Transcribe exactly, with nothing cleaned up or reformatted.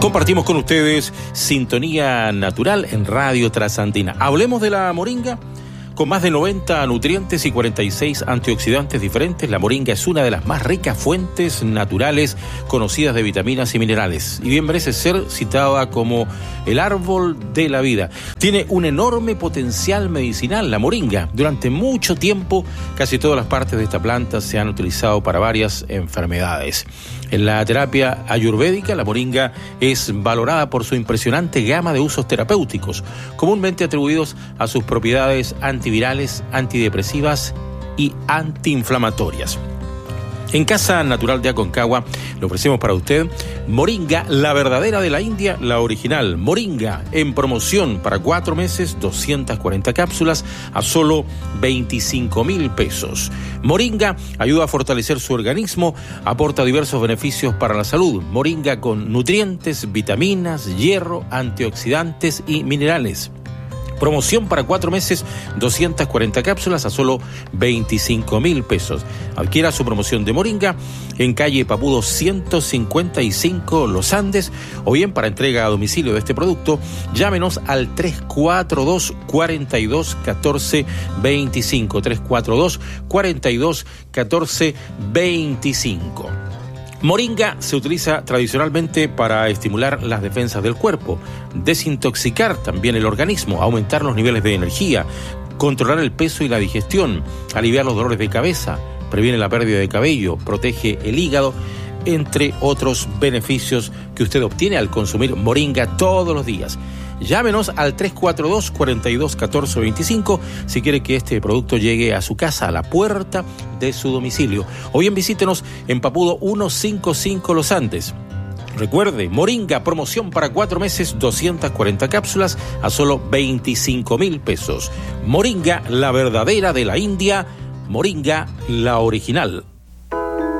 Compartimos con ustedes Sintonía Natural en Radio Trasandina. Hablemos de la moringa. Con más de noventa nutrientes y cuarenta y seis antioxidantes diferentes, la moringa es una de las más ricas fuentes naturales conocidas de vitaminas y minerales, y bien merece ser citada como el árbol de la vida. Tiene un enorme potencial medicinal la moringa. Durante mucho tiempo, casi todas las partes de esta planta se han utilizado para varias enfermedades. En la terapia ayurvédica, la moringa es valorada por su impresionante gama de usos terapéuticos, comúnmente atribuidos a sus propiedades antivirales, antidepresivas y antiinflamatorias. En Casa Natural de Aconcagua le ofrecemos para usted moringa, la verdadera de la India, la original. Moringa en promoción para cuatro meses, doscientas cuarenta cápsulas a solo veinticinco mil pesos. Moringa ayuda a fortalecer su organismo, aporta diversos beneficios para la salud. Moringa con nutrientes, vitaminas, hierro, antioxidantes y minerales. Promoción para cuatro meses, doscientas cuarenta cápsulas a solo veinticinco mil pesos. Adquiera su promoción de moringa en calle Papudo ciento cincuenta y cinco Los Andes, o bien para entrega a domicilio de este producto, llámenos al tres cuatro dos, cuatro dos, uno cuatro dos cinco, tres cuatro dos, cuatro dos, uno cuatro dos cinco. Moringa se utiliza tradicionalmente para estimular las defensas del cuerpo, desintoxicar también el organismo, aumentar los niveles de energía, controlar el peso y la digestión, aliviar los dolores de cabeza, previene la pérdida de cabello, protege el hígado, entre otros beneficios que usted obtiene al consumir moringa todos los días. Llámenos al tres cuatro dos, cuatro dos, uno cuatro dos cinco si quiere que este producto llegue a su casa, a la puerta de su domicilio. O bien visítenos en Papudo ciento cincuenta y cinco Los Andes. Recuerde, moringa, promoción para cuatro meses, doscientas cuarenta cápsulas a solo veinticinco mil pesos. Moringa, la verdadera de la India. Moringa, la original.